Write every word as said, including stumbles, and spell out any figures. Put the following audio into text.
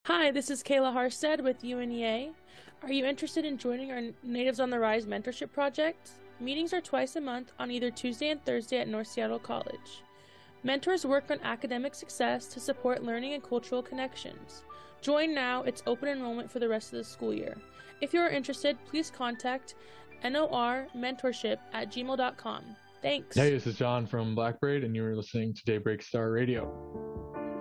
Hi, this is Kayla Harstead with U N E A. Are you interested in joining our Natives on the Rise mentorship project? Meetings are twice a month on either Tuesday and Thursday at North Seattle College. Mentors work on academic success to support learning and cultural connections. Join now, it's open enrollment for the rest of the school year. If you are interested, please contact normentorship at gmail dot com. Thanks. Hey, this is John from Blackbraid, and you are listening to Daybreak Star Radio.